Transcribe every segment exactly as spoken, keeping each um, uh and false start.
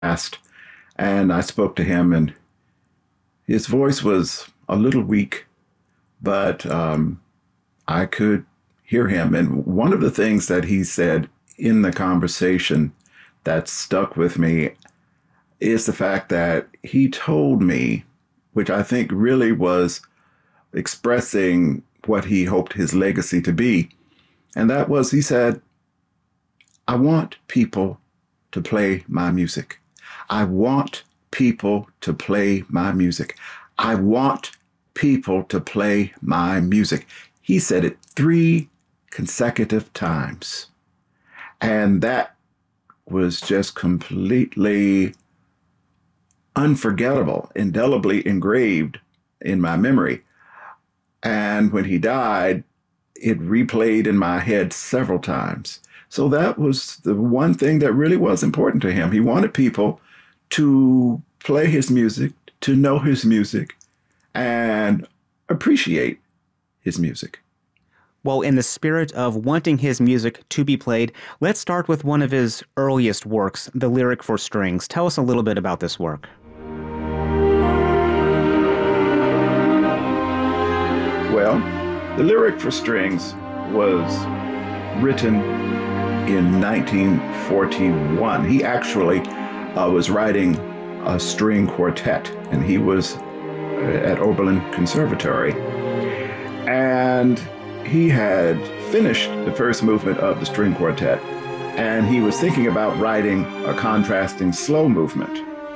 passed, and I spoke to him, and his voice was a little weak, but um, I could hear him. And one of the things that he said in the conversation that stuck with me is the fact that he told me, which I think really was expressing what he hoped his legacy to be. And that was, he said, I want people to play my music. I want people to play my music. I want people to play my music. He said it three consecutive times. And that was just completely unforgettable, indelibly engraved in my memory. And when he died, it replayed in my head several times. So that was the one thing that really was important to him. He wanted people to play his music, to know his music, and appreciate his music. Well, in the spirit of wanting his music to be played, let's start with one of his earliest works, The Lyric for Strings. Tell us a little bit about this work. Well, The Lyric for Strings was written in nineteen forty-one. He actually uh, was writing a string quartet, and he was at Oberlin Conservatory. And he had finished the first movement of the string quartet, and he was thinking about writing a contrasting slow movement.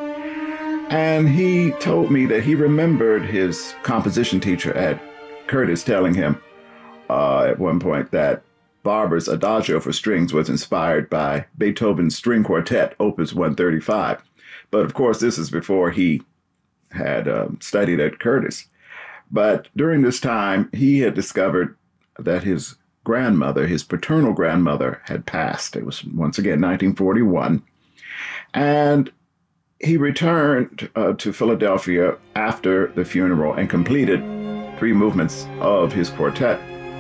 And he told me that he remembered his composition teacher at Curtis telling him uh, at one point that Barber's Adagio for Strings was inspired by Beethoven's String Quartet, Opus one thirty-five. But of course, this is before he had um, studied at Curtis. But during this time, he had discovered that his grandmother, his paternal grandmother, had passed. It was, once again, nineteen forty-one. And he returned uh, to Philadelphia after the funeral and completed three movements of his quartet.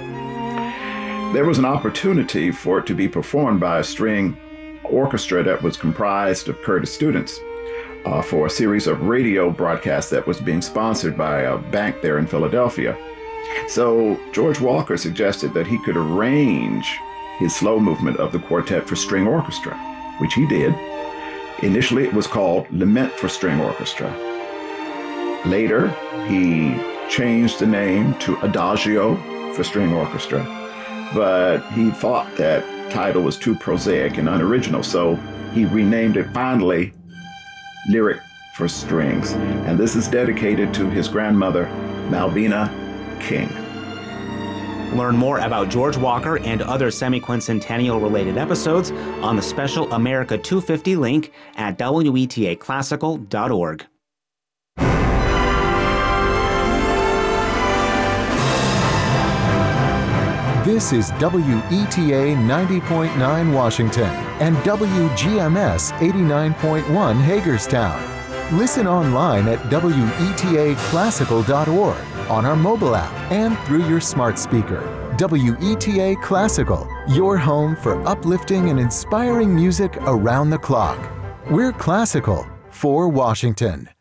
There was an opportunity for it to be performed by a string orchestra that was comprised of Curtis students uh, for a series of radio broadcasts that was being sponsored by a bank there in Philadelphia. So George Walker suggested that he could arrange his slow movement of the quartet for string orchestra, which he did. Initially, it was called Lament for String Orchestra. Later, he changed the name to Adagio for String Orchestra, but he thought that title was too prosaic and unoriginal, so he renamed it finally Lyric for Strings. And this is dedicated to his grandmother, Malvina King. Learn more about George Walker and other semi-quincentennial-related episodes on the special America two fifty link at W E T A classical dot org. This is W E T A ninety point nine Washington and W G M S eighty-nine point one Hagerstown. Listen online at W E T A classical dot org, on our mobile app, and through your smart speaker. W E T A Classical, your home for uplifting and inspiring music around the clock. We're classical for Washington.